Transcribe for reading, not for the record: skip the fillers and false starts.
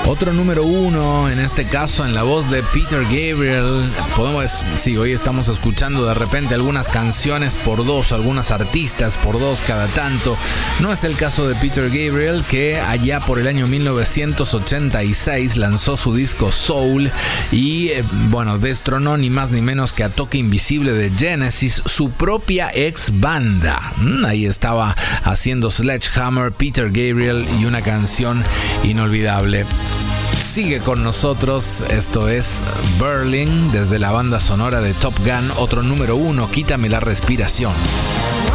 Otro número uno, en este caso en la voz de Peter Gabriel. Hoy estamos escuchando de repente algunas canciones por dos, algunas artistas por dos cada tanto. No es el caso de Peter Gabriel, que allá por el año 1986 lanzó su disco Soul y destronó ni más ni menos que a Toque Invisible de Genesis, su propia ex banda. Ahí estaba haciendo Sledgehammer, Peter Gabriel, y una canción inolvidable. Sigue con nosotros, esto es Berlin, desde la banda sonora de Top Gun, otro número uno, Quítame la respiración.